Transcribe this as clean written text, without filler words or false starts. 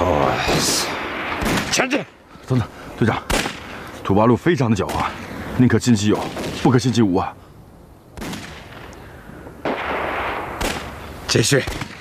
course， 前进！ 等等，队长，土八路非常的狡猾，宁可信其有，不可信其无啊！ 继续。